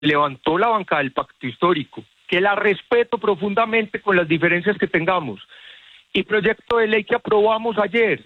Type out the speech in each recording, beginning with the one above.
levantó la bancada del pacto histórico, que la respeto profundamente con las diferencias que tengamos, y proyecto de ley que aprobamos ayer,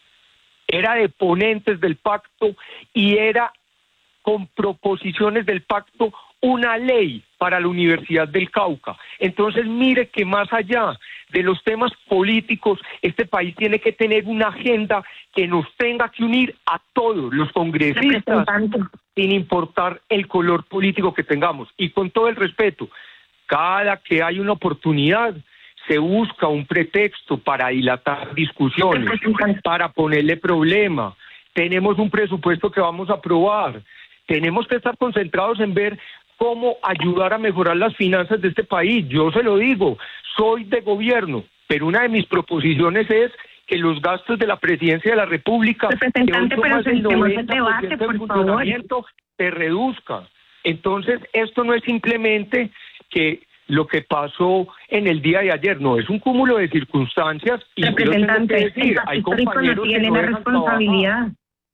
era de ponentes del pacto y era con proposiciones del pacto una ley para la Universidad del Cauca. Entonces mire que más allá de los temas políticos, este país tiene que tener una agenda que nos tenga que unir a todos los congresistas, sin importar el color político que tengamos. Y con todo el respeto, cada que hay una oportunidad, se busca un pretexto para dilatar discusiones, para ponerle problema. Tenemos un presupuesto que vamos a aprobar. Tenemos que estar concentrados en ver cómo ayudar a mejorar las finanzas de este país. Yo se lo digo, soy de gobierno, pero una de mis proposiciones es que los gastos de la Presidencia de la República, representante, pero centremos el debate, por favor, se reduzca. Entonces, esto no es simplemente que lo que pasó en el día de ayer, no, es un cúmulo de circunstancias. Y representante, yo decir, hay compañeros no tienen la responsabilidad.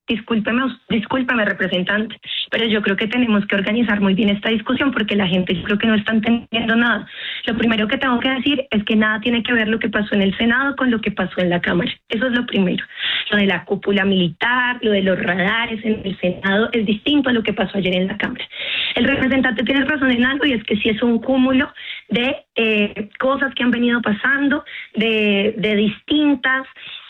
Discúlpeme, representante, pero yo creo que tenemos que organizar muy bien esta discusión porque la gente yo creo que no está entendiendo nada. Lo primero que tengo que decir es que nada tiene que ver lo que pasó en el Senado con lo que pasó en la Cámara. Eso es lo primero. Lo de la cúpula militar, lo de los radares en el Senado es distinto a lo que pasó ayer en la Cámara. El representante tiene razón en algo y es que sí es un cúmulo de cosas que han venido pasando, de distintas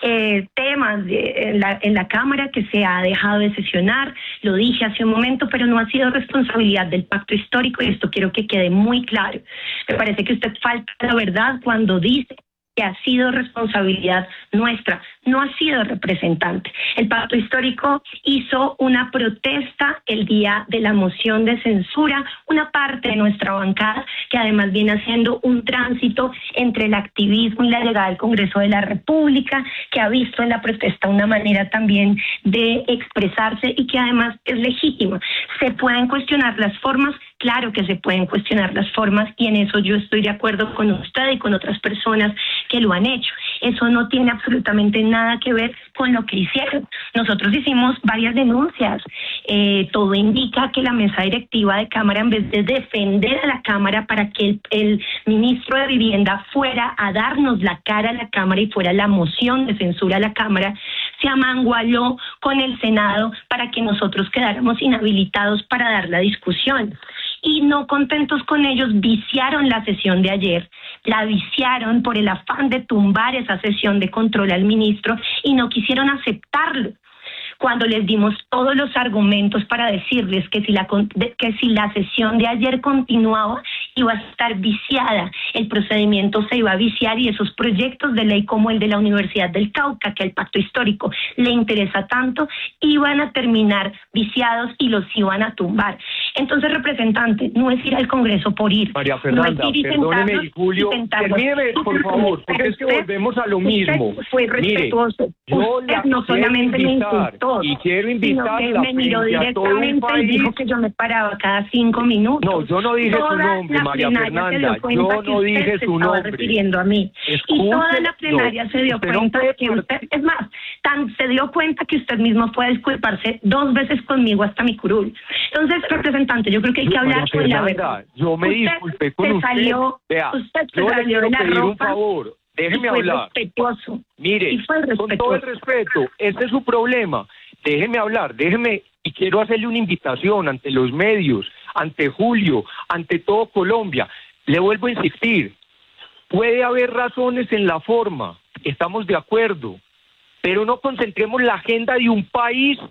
temas en la Cámara que se ha dejado de sesionar. Lo dije hace un momento, pero no ha sido responsabilidad del pacto histórico y esto quiero que quede muy claro. Me parece que usted falta la verdad cuando dice que ha sido responsabilidad nuestra, no ha sido representante. El pacto histórico hizo una protesta el día de la moción de censura, una parte de nuestra bancada que además viene haciendo un tránsito entre el activismo y la llegada al Congreso de la República, que ha visto en la protesta una manera también de expresarse y que además es legítima. ¿Se pueden cuestionar las formas? Claro que se pueden cuestionar las formas y en eso yo estoy de acuerdo con usted y con otras personas que lo han hecho. Eso no tiene absolutamente nada que ver con lo que hicieron. Nosotros hicimos varias denuncias. Todo indica que la mesa directiva de Cámara, en vez de defender a la Cámara para que el ministro de Vivienda fuera a darnos la cara a la Cámara y fuera la moción de censura a la Cámara, se amangualó con el Senado para que nosotros quedáramos inhabilitados para dar la discusión. Y no contentos con ellos, viciaron la sesión de ayer, la viciaron por el afán de tumbar esa sesión de control al ministro y no quisieron aceptarlo. Cuando les dimos todos los argumentos para decirles que si la sesión de ayer continuaba, iba a estar viciada, el procedimiento se iba a viciar y esos proyectos de ley como el de la Universidad del Cauca, que al pacto histórico le interesa tanto, iban a terminar viciados y los iban a tumbar. Entonces, representante, no es ir al Congreso por ir. María Fernanda, no es ir perdóneme, y Julio, termíneme, por favor, porque es que volvemos a lo mismo. Fue respetuoso. Mire, yo usted no solamente me insultó, y quiero invitarla sino que me miró directamente y dijo que yo me paraba cada 5 minutos. No, yo no dije su nombre, María Fernanda, yo no dije su nombre. Refiriendo a mí. Escuche, y toda la plenaria se dio cuenta que usted, es más, se dio cuenta que usted mismo fue a disculparse 2 veces conmigo hasta mi curul. Entonces, representante, yo creo que hay que hablar con la verdad. Yo me disculpé con usted. Vea, usted se yo le salió quiero de la pedir un ropa. favor. Déjeme hablar. Respetuoso. Mire, con todo el respeto, este es su problema. Déjeme hablar, y quiero hacerle una invitación ante los medios, ante Julio, ante todo Colombia. Le vuelvo a insistir, puede haber razones en la forma, estamos de acuerdo, pero no concentremos la agenda de un país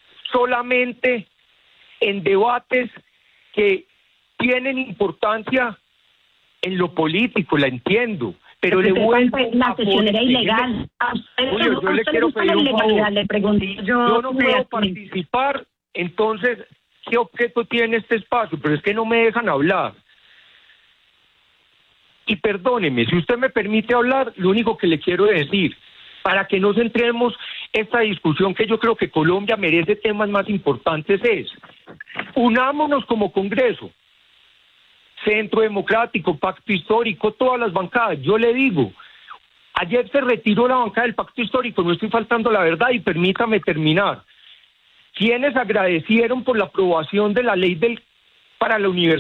solamente en debates que tienen importancia en lo político, la entiendo. Pero le vuelvo la sesión era ilegal. Julio, yo le quiero pedir un favor. Le pregunté, yo no puedo participar, entonces, ¿qué objeto tiene este espacio? Pero es que no me dejan hablar. Y perdóneme, si usted me permite hablar, lo único que le quiero decir, para que no centremos esta discusión que yo creo que Colombia merece temas más importantes es, unámonos como Congreso, Centro Democrático, Pacto Histórico, todas las bancadas. Yo le digo, ayer se retiró la bancada del Pacto Histórico, no estoy faltando la verdad y permítame terminar. Quienes agradecieron por la aprobación de la ley del para la universidad.